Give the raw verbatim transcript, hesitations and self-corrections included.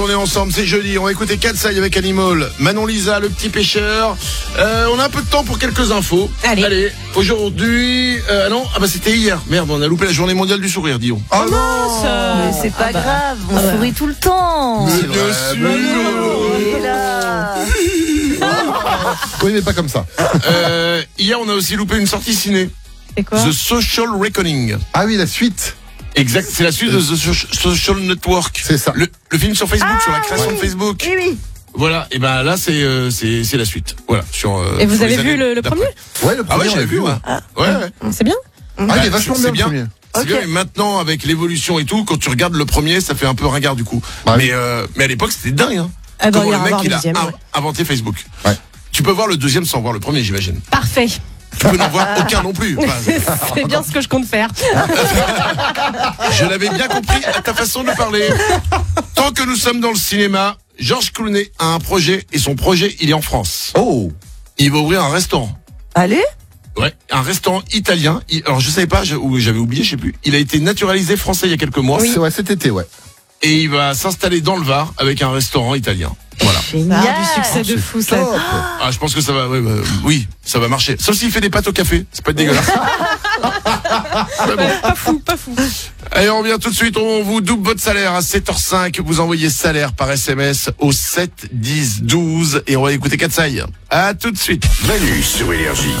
On est ensemble, c'est jeudi, on va écouter Katsai avec Animal, Manon Lisa, le petit pêcheur. Euh, on a un peu de temps pour quelques infos. Allez. Allez, aujourd'hui... Euh, non, ah bah c'était hier. Merde, on a loupé la journée mondiale du sourire, dis-on. Oh non, Mais c'est pas Ah bah. grave, on Ah bah. sourit tout le temps. Mais C'est bien vrai, sûr. Manon, est là. Oui, mais pas comme ça. Euh, hier, on a aussi loupé une sortie ciné. C'est quoi? The Social Reckoning. Ah oui, la suite. Exact, c'est la suite de The So- Social Network. C'est ça. Le, le film sur Facebook, Ah, sur la création oui. de Facebook. Oui, oui. Voilà, et ben là, c'est euh, c'est c'est la suite. Voilà. Sur, euh, Et vous sur avez les vu années le, le d'après. premier? Ouais, le Ah premier, ouais, on j'avais l'a vu, moi. Ouais, ouais. C'est bien? Ah, il est vachement c'est bien, le premier. C'est Ok. bien, et maintenant, avec l'évolution et tout, quand tu regardes le premier, ça fait un peu ringard du coup. Bah oui. mais, euh, mais à l'époque, c'était dingue, hein. Ah bah, Comment il y le aura mec, un il a deuxième, in- ouais. inventé Facebook. Ouais. Tu peux voir le deuxième sans voir le premier, j'imagine. Parfait. Tu peux n'en voir aucun non plus. Enfin, C'est bien ce que je compte faire. je l'avais bien compris à ta façon de parler. Tant que nous sommes dans le cinéma, George Clooney a un projet, et son projet, il est en France. Oh. Il va ouvrir un restaurant. Allez. Ouais, un restaurant italien. Il- alors je savais pas, je- ou j'avais oublié, je sais plus. Il a été naturalisé français il y a quelques mois. C'est ouais, cet été, ouais. Et il va s'installer dans le Var avec un restaurant italien. Voilà. Génial. Ah, du succès de fou, ça. Top. Ah, je pense que ça va, ouais, bah, oui, ça va marcher. Sauf s'il fait des pâtes au café, c'est pas dégueulasse. Mais bon. Pas fou, pas fou. Allez, on revient tout de suite, on vous double votre salaire à sept heures cinq. Vous envoyez salaire par S M S au sept dix douze et on va écouter Katsai. À tout de suite. Manu sur Énergie.